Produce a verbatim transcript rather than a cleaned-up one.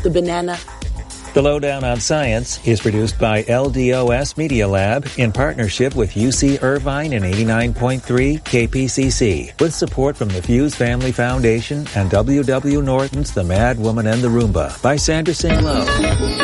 the banana. The Lowdown on Science is produced by L D O S Media Lab in partnership with U C Irvine and eighty-nine point three K P C C, with support from the Fuse Family Foundation and W W Norton's The Mad Woman and the Roomba by Sandra Singh Lowe.